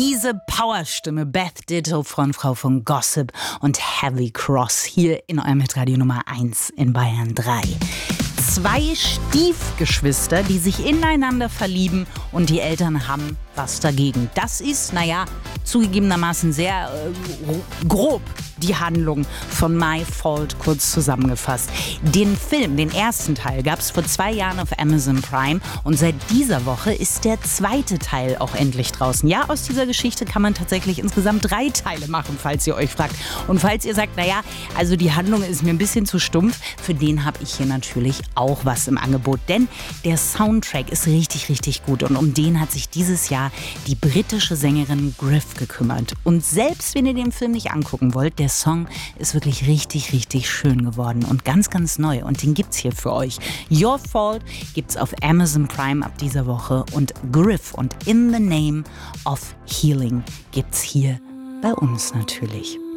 Diese Powerstimme, Beth Ditto, Frontfrau von Gossip und Heavy Cross hier in eurem Hitradio Nummer 1 in Bayern 3. Zwei Stiefgeschwister, die sich ineinander verlieben und die Eltern haben was dagegen. Das ist, zugegebenermaßen sehr grob die Handlung von My Fault kurz zusammengefasst. Den Film, den ersten Teil, gab es vor 2 Jahren auf Amazon Prime und seit dieser Woche ist der zweite Teil auch endlich draußen. Ja, aus dieser Geschichte kann man tatsächlich insgesamt 3 Teile machen, falls ihr euch fragt. Und falls ihr sagt, also die Handlung ist mir ein bisschen zu stumpf, für den habe ich hier natürlich auch was im Angebot. Denn der Soundtrack ist richtig, richtig gut und um den hat sich dieses Jahr die britische Sängerin Griff gekümmert. Und selbst wenn ihr den Film nicht angucken wollt, der Song ist wirklich richtig, richtig schön geworden und ganz, ganz neu. Und den gibt's hier für euch. Your Fault gibt's auf Amazon Prime ab dieser Woche und Griff und In the Name of Healing gibt's hier bei uns natürlich.